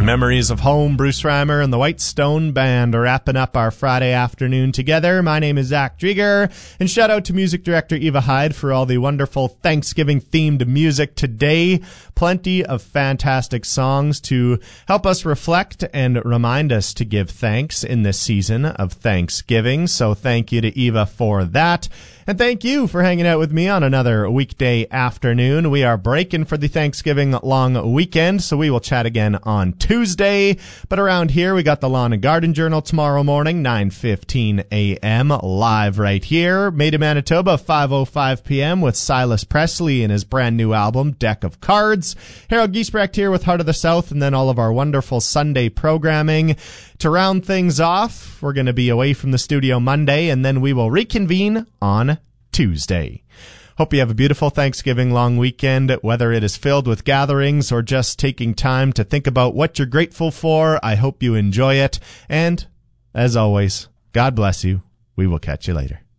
Memories of Home, Bruce Reimer and the White Stone Band are wrapping up our Friday afternoon together. My name is Zach Drieger, and shout out to music director Eva Hyde for all the wonderful Thanksgiving-themed music today. Plenty of fantastic songs to help us reflect and remind us to give thanks in this season of Thanksgiving. So thank you to Eva for that. And thank you for hanging out with me on another weekday afternoon. We are breaking for the Thanksgiving long weekend, so we will chat again on Tuesday. But around here, we got the Lawn and Garden Journal tomorrow morning, 9:15 a.m., live right here. Made in Manitoba, 5:05 p.m. with Silas Presley and his brand new album, Deck of Cards. Harold Giesbrecht here with Heart of the South, and then all of our wonderful Sunday programming. To round things off, we're going to be away from the studio Monday, and then we will reconvene on Tuesday. Hope you have a beautiful Thanksgiving long weekend, whether it is filled with gatherings or just taking time to think about what you're grateful for. I hope you enjoy it. And, as always, God bless you. We will catch you later.